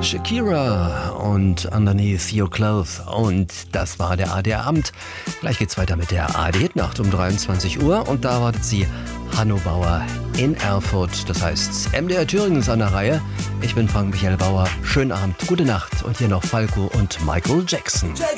Shakira und Underneath Your Clothes. Und das war der ADR Abend. Gleich geht's weiter mit der ARD-Nacht um 23 Uhr. Und da erwartet sie Hanno Bauer in Erfurt. Das heißt, MDR Thüringen ist an der Reihe. Ich bin Frank-Michael Bauer. Schönen Abend, gute Nacht. Und hier noch Falco und Michael Jackson.